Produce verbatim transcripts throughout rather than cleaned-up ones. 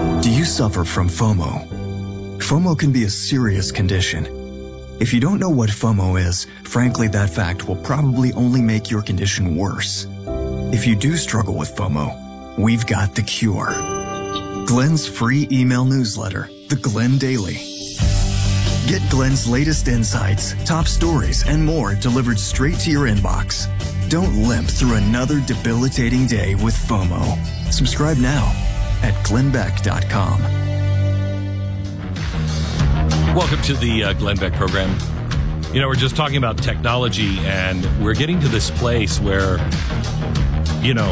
Do you suffer from FOMO? FOMO can be a serious condition. If you don't know what FOMO is, frankly, that fact will probably only make your condition worse. If you do struggle with FOMO, we've got the cure. Glenn's free email newsletter, The Glenn Daily. Get Glenn's latest insights, top stories, and more delivered straight to your inbox. Don't limp through another debilitating day with FOMO. Subscribe now at glenn beck dot com. Welcome to the uh, Glenn Beck program. You know, we're just talking about technology, and we're getting to this place where, you know,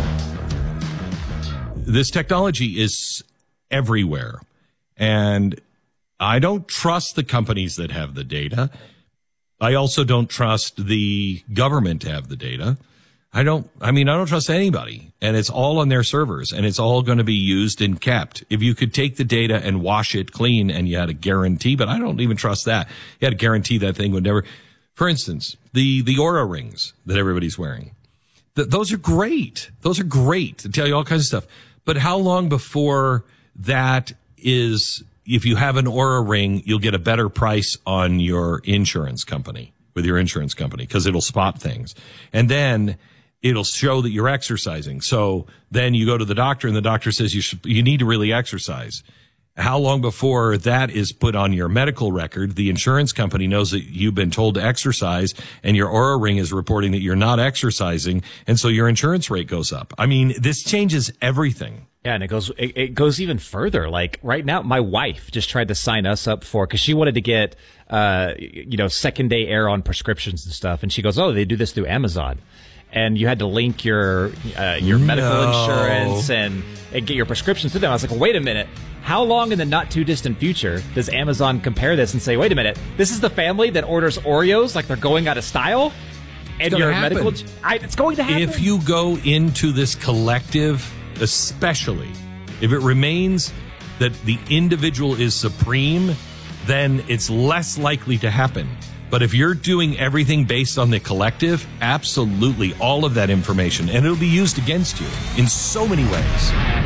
this technology is everywhere. And I don't trust the companies that have the data. I also don't trust the government to have the data. I don't, I mean, I don't trust anybody, and it's all on their servers, and it's all going to be used and kept. If you could take the data and wash it clean and you had a guarantee, but I don't even trust that. You had a guarantee that thing would never, for instance, the, the Oura rings that everybody's wearing. Th- those are great. Those are great to tell you all kinds of stuff. But how long before that is, if you have an Oura ring, you'll get a better price on your insurance company, with your insurance company, because it'll spot things. And then it'll show that you're exercising. So then you go to the doctor and the doctor says you should, you need to really exercise. How long before that is put on your medical record, the insurance company knows that you've been told to exercise, and your Oura ring is reporting that you're not exercising, and so your insurance rate goes up. I mean, this changes everything. Yeah, and it goes it, it goes even further. Like right now, my wife just tried to sign us up for, because she wanted to get uh you know second day air on prescriptions and stuff, and she goes, oh, they do this through Amazon. And you had to link your uh, your medical no. insurance and, and get your prescriptions through them. I was like, well, wait a minute. How long in the not too distant future does Amazon compare this and say, wait a minute, this is the family that orders Oreos like they're going out of style? And it's your happen. medical, I, it's going to happen. If you go into this collective, especially if it remains that the individual is supreme, then it's less likely to happen. But if you're doing everything based on the collective, absolutely all of that information, and it'll be used against you in so many ways.